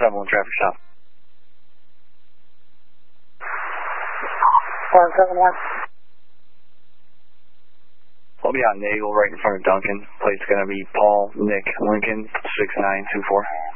7-1 traffic stop. 171. I'll be on Nagel right in front of Duncan. Plate's going to be Paul Nick Lincoln 6924.